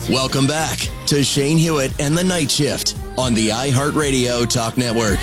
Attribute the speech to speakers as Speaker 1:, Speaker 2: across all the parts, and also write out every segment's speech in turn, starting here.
Speaker 1: Welcome back to Shane Hewitt and the Night Shift on the iHeartRadio Talk Network.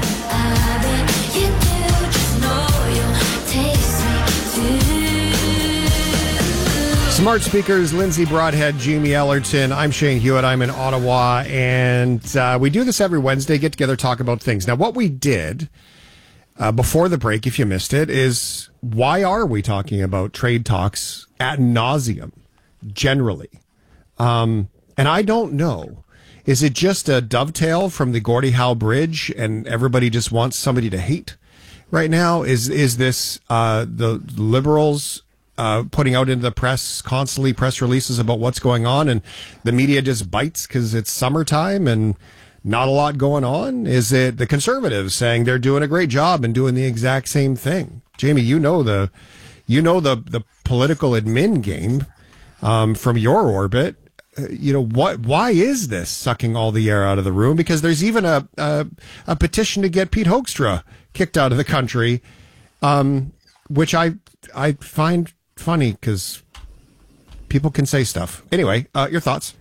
Speaker 2: Smart Speakers, Lindsay Broadhead, Jamie Ellerton. I'm Shane Hewitt. I'm in Ottawa, and we do this every Wednesday, get together, talk about things. Now, what we did before the break, if you missed it, is why are we talking about trade talks ad nauseum, generally? And I don't know. Is it just a dovetail from the Gordie Howe Bridge, and everybody just wants somebody to hate right now? Is this the Liberals putting out into the press constantly press releases about what's going on, and the media just bites because it's summertime and not a lot going on? Is it the Conservatives saying they're doing a great job and doing the exact same thing? Jamie, you know the political admin game from your orbit. Why is this sucking all the air out of the room? Because there's even a petition to get Pete Hoekstra kicked out of the country, which I find funny because people can say stuff. Anyway, your thoughts?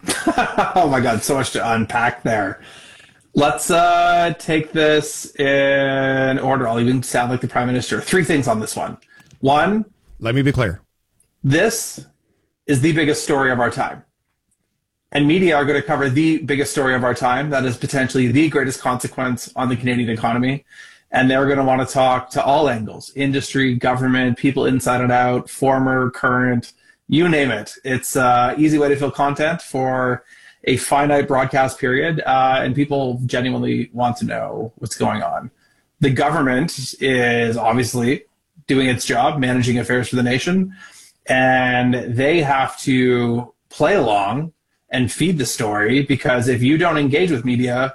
Speaker 3: Oh my God, so much to unpack there. Let's take this in order. I'll even sound like the Prime Minister. 3 things on this one. 1,
Speaker 2: let me be clear.
Speaker 3: This is the biggest story of our time. And media are going to cover the biggest story of our time. That is potentially the greatest consequence on the Canadian economy. And they're going to want to talk to all angles: industry, government, people inside and out, former, current, you name it. It's an easy way to fill content for a finite broadcast period. And people genuinely want to know what's going on. The government is obviously doing its job, managing affairs for the nation. And they have to play along and feed the story, because if you don't engage with media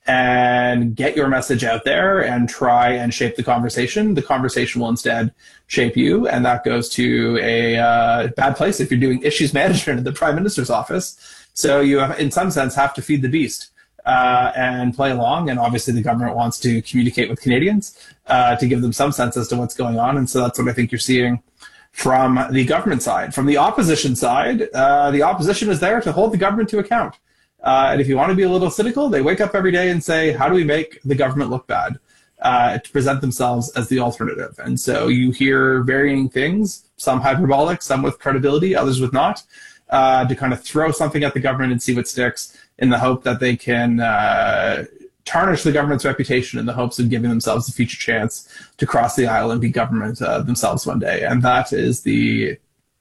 Speaker 3: and get your message out there and try and shape the conversation will instead shape you. And that goes to a bad place if you're doing issues management in the Prime Minister's office. So you, in some sense, have to feed the beast and play along. And obviously the government wants to communicate with Canadians to give them some sense as to what's going on. And so that's what I think you're seeing from the government side. From the opposition side, the opposition is there to hold the government to account. And if you want to be a little cynical, they wake up every day and say, how do we make the government look bad, to present themselves as the alternative? And so you hear varying things, some hyperbolic, some with credibility, others with not, to kind of throw something at the government and see what sticks, in the hope that they can tarnish the government's reputation, in the hopes of giving themselves a future chance to cross the aisle and be government themselves one day. And that is the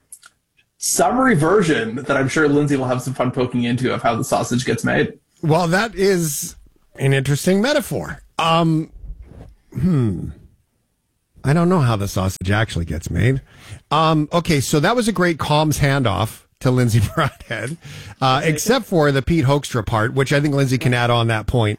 Speaker 3: summary version that I'm sure Lindsay will have some fun poking into of how the sausage gets made.
Speaker 2: Well, that is an interesting metaphor. I don't know how the sausage actually gets made. Okay, so that was a great comms handoff to Lindsay Broadhead, except for the Pete Hoekstra part, which I think Lindsay can add on that point.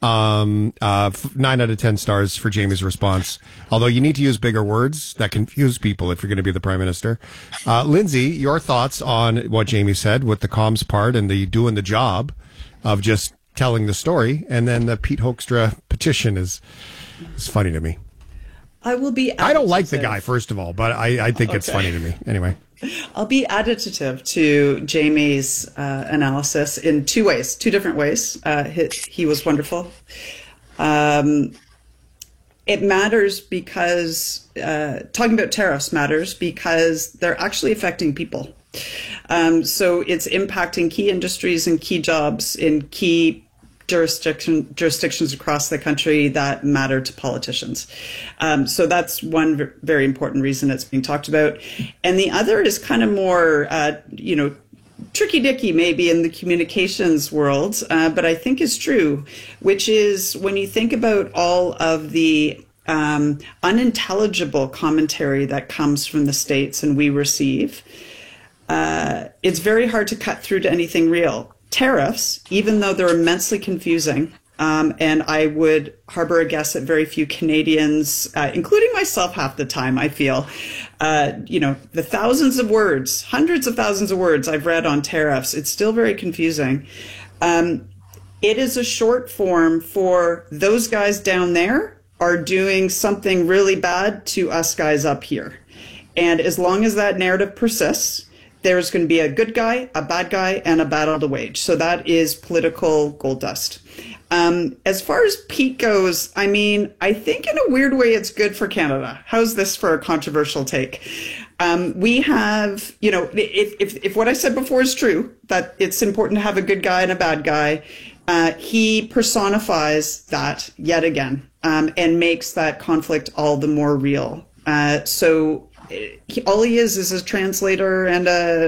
Speaker 2: 9 out of 10 stars for Jamie's response. Although you need to use bigger words that confuse people if you're going to be the Prime Minister. Lindsay, your thoughts on what Jamie said with the comms part and the doing the job of just telling the story, and then the Pete Hoekstra petition is funny to me.
Speaker 4: I will be.
Speaker 2: I don't like the guy, first of all, but I think it's funny to me. Anyway.
Speaker 4: I'll be additive to Jamie's analysis in 2 ways, 2 different ways. He was wonderful. It matters because talking about tariffs matters because they're actually affecting people. So it's impacting key industries and key jobs in key jurisdictions across the country that matter to politicians. So that's one very important reason it's being talked about. And the other is kind of more, tricky-dicky maybe in the communications world, but I think is true, which is when you think about all of the unintelligible commentary that comes from the States and we receive, it's very hard to cut through to anything real. Tariffs, even though they're immensely confusing, and I would harbor a guess that very few Canadians, including myself half the time, I feel, the thousands of words, hundreds of thousands of words I've read on tariffs, it's still very confusing. It is a short form for those guys down there are doing something really bad to us guys up here. And as long as that narrative persists, there's going to be a good guy, a bad guy, and a battle to wage. So that is political gold dust. As far as Pete goes, I mean, I think in a weird way it's good for Canada. How's this for a controversial take? We have, you know, if what I said before is true, that it's important to have a good guy and a bad guy, he personifies that yet again, and makes that conflict all the more real. All he is a translator and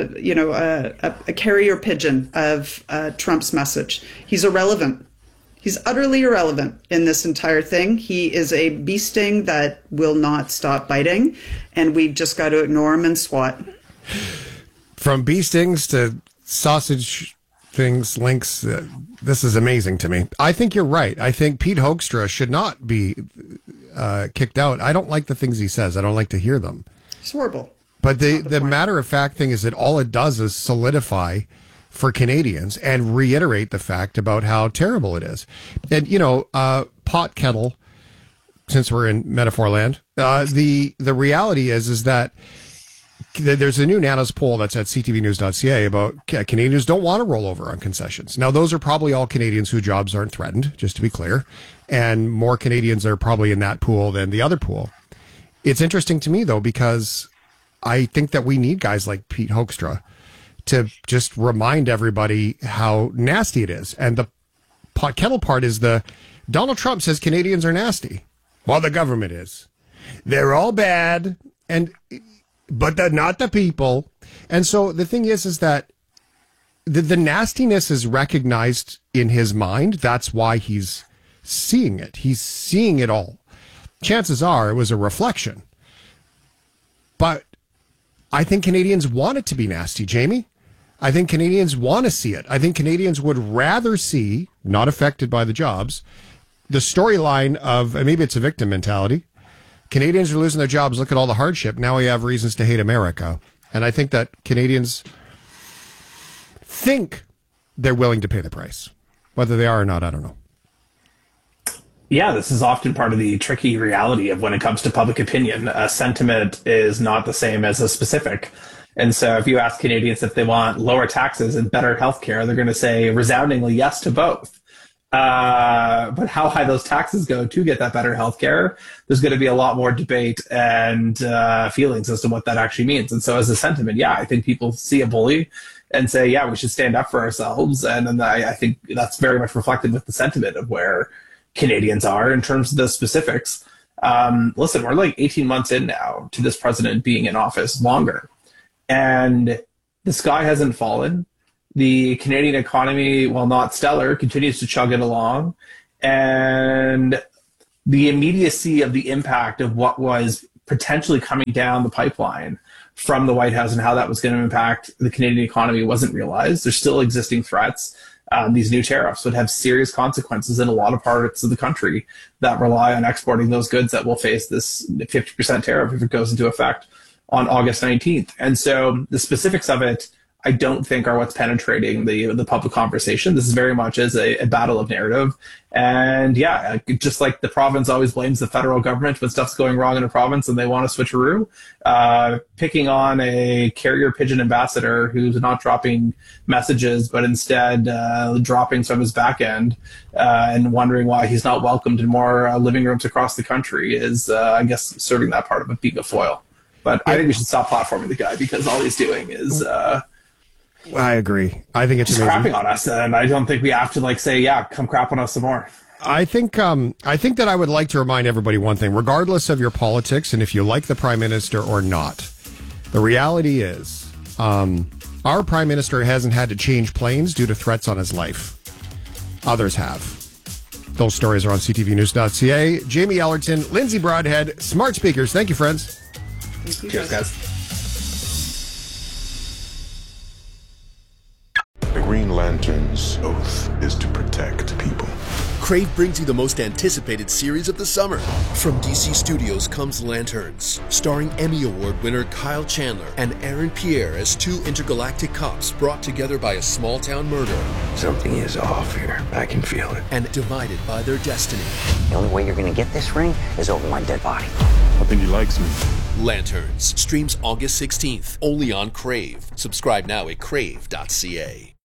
Speaker 4: a carrier pigeon of Trump's message. He's irrelevant. He's utterly irrelevant in this entire thing. He is a bee sting that will not stop biting, and we've just got to ignore him and swat.
Speaker 2: From bee stings to sausage things, links, this is amazing to me. I think you're right. I think Pete Hoekstra should not be kicked out. I don't like the things he says. I don't like to hear them.
Speaker 4: It's horrible.
Speaker 2: But the matter-of-fact thing is that all it does is solidify for Canadians and reiterate the fact about how terrible it is. And, you know, pot kettle, since we're in metaphor land, the reality is that there's a new Nanos poll that's at ctvnews.ca about Canadians don't want to roll over on concessions. Now, those are probably all Canadians whose jobs aren't threatened, just to be clear. And more Canadians are probably in that pool than the other pool. It's interesting to me, though, because I think that we need guys like Pete Hoekstra to just remind everybody how nasty it is. And the pot kettle part is Donald Trump says Canadians are nasty. Well, the government is. They're all bad, but they're not the people. And so the thing is that the nastiness is recognized in his mind. That's why he's seeing it. He's seeing it all. Chances are it was a reflection. But I think Canadians want it to be nasty, Jamie. I think Canadians want to see it. I think Canadians would rather see, not affected by the jobs, the storyline of, maybe it's a victim mentality. Canadians are losing their jobs. Look at all the hardship. Now we have reasons to hate America. And I think that Canadians think they're willing to pay the price. Whether they are or not, I don't know.
Speaker 3: Yeah, this is often part of the tricky reality of when it comes to public opinion. A sentiment is not the same as a specific. And so if you ask Canadians if they want lower taxes and better healthcare, they're going to say resoundingly yes to both. But how high those taxes go to get that better healthcare, there's going to be a lot more debate and feelings as to what that actually means. And so as a sentiment, yeah, I think people see a bully and say, yeah, we should stand up for ourselves. And then I think that's very much reflected with the sentiment of where Canadians are in terms of the specifics. Listen, we're like 18 months in now to this president being in office, longer. And the sky hasn't fallen. The Canadian economy, while not stellar, continues to chug it along. And the immediacy of the impact of what was potentially coming down the pipeline from the White House and how that was going to impact the Canadian economy wasn't realized. There's still existing threats. These new tariffs would have serious consequences in a lot of parts of the country that rely on exporting those goods that will face this 50% tariff if it goes into effect on August 19th. And so the specifics of it, I don't think are what's penetrating the public conversation. This is very much as a battle of narrative. And yeah, just like the province always blames the federal government when stuff's going wrong in a province and they want to switcheroo, picking on a carrier pigeon ambassador who's not dropping messages, but instead dropping from his back end and wondering why he's not welcomed in more living rooms across the country is, I guess, serving that part of a beak of foil. But I think we should stop platforming the guy because all he's doing is...
Speaker 2: I agree. I think it's
Speaker 3: just crapping on us, and I don't think we have to say, yeah, come crap on us some more.
Speaker 2: I think that I would like to remind everybody one thing, regardless of your politics and if you like the prime minister or not. The reality is, our prime minister hasn't had to change planes due to threats on his life. Others have. Those stories are on ctvnews.ca. Jamie Ellerton, Lindsay Broadhead, Smart Speakers. Thank you, friends.
Speaker 4: Thank you,
Speaker 3: cheers, guys.
Speaker 5: The Green Lantern's oath is to protect people.
Speaker 6: Crave brings you the most anticipated series of the summer. From DC Studios comes Lanterns, starring Emmy Award winner Kyle Chandler and Aaron Pierre as two intergalactic cops brought together by a small-town murder.
Speaker 7: Something is off here. I can feel it.
Speaker 6: And divided by their destiny.
Speaker 8: The only way you're going to get this ring is over my dead body.
Speaker 5: I think he likes me.
Speaker 6: Lanterns streams August 16th, only on Crave. Subscribe now at crave.ca.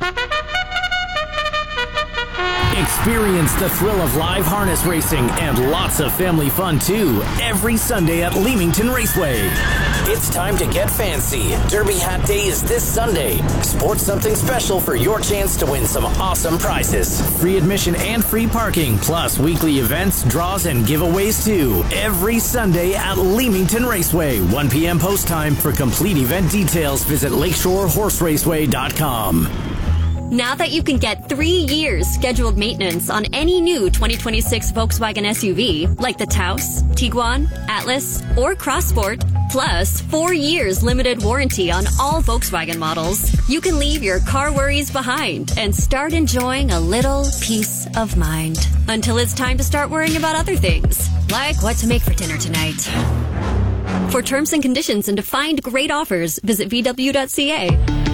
Speaker 8: Experience the thrill of live harness racing and lots of family fun too every Sunday at Leamington Raceway. It's time to get fancy. Derby Hat Day is this Sunday. Sport something special for your chance to win some awesome prizes. Free admission and free parking, plus weekly events, draws, and giveaways too. Every Sunday at Leamington Raceway. 1 p.m. post time. For complete event details, visit lakeshorehorseraceway.com.
Speaker 9: Now that you can get 3 years scheduled maintenance on any new 2026 Volkswagen SUV, like the Taos, Tiguan, Atlas, or Crossport, plus 4 years limited warranty on all Volkswagen models, you can leave your car worries behind and start enjoying a little peace of mind. Until it's time to start worrying about other things, like what to make for dinner tonight. For terms and conditions and to find great offers, visit VW.ca.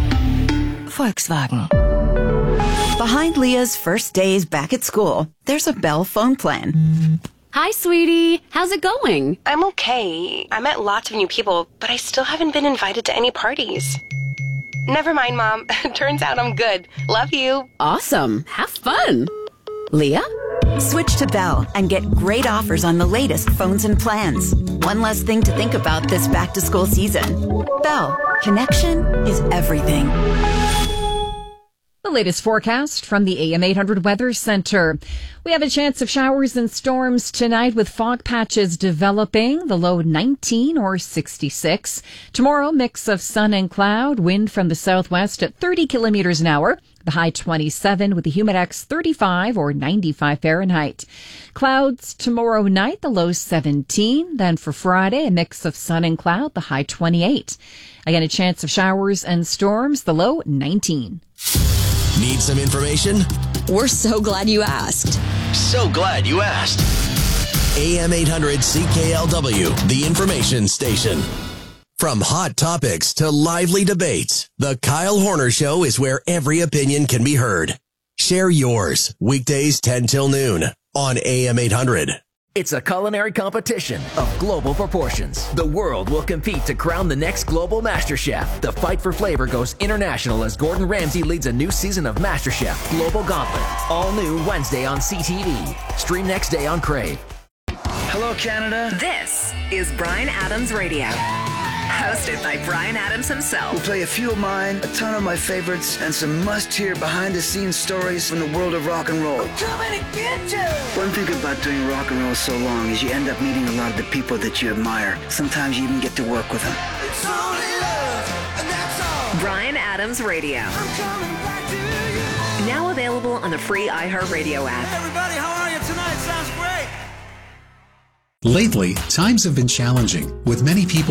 Speaker 10: Volkswagen. Behind Leah's first days back at school, there's a Bell phone plan.
Speaker 11: Hi, sweetie. How's it going?
Speaker 12: I'm okay. I met lots of new people, but I still haven't been invited to any parties. Never mind, Mom. Turns out I'm good. Love you.
Speaker 11: Awesome. Have fun. Leah?
Speaker 10: Switch to Bell and get great offers on the latest phones and plans. One less thing to think about this back-to-school season. Bell. Connection is everything.
Speaker 13: The latest forecast from the AM 800 Weather Center. We have a chance of showers and storms tonight with fog patches developing, the low 19 or 66. Tomorrow, mix of sun and cloud, wind from the southwest at 30 kilometers an hour. The high 27 with the humidex 35 or 95 Fahrenheit. Clouds tomorrow night, the low 17. Then for Friday, a mix of sun and cloud, the high 28. Again, a chance of showers and storms, the low 19.
Speaker 1: Need some information?
Speaker 14: We're so glad you asked.
Speaker 1: So glad you asked. AM 800 CKLW, the information station. From hot topics to lively debates, the Kyle Horner Show is where every opinion can be heard. Share yours, weekdays 10 till noon on AM 800.
Speaker 15: It's a culinary competition of global proportions. The world will compete to crown the next global master chef. The fight for flavor goes international as Gordon Ramsay leads a new season of MasterChef Global Gauntlet. All new Wednesday on CTV. Stream next day on Crave.
Speaker 16: Hello, Canada.
Speaker 17: This is Bryan Adams Radio. Hosted by Bryan Adams himself.
Speaker 16: We'll play a few of mine, a ton of my favorites, and some must-hear behind-the-scenes stories from the world of rock and roll.
Speaker 17: I'm coming to get you!
Speaker 16: One thing about doing rock and roll so long is you end up meeting a lot of the people that you admire. Sometimes you even get to work with them.
Speaker 17: It's only love, and that's all. Bryan Adams Radio. I'm coming back to you. Now available on the free iHeartRadio app.
Speaker 18: Hey everybody, how are you tonight? Sounds great.
Speaker 19: Lately, times have been challenging, with many people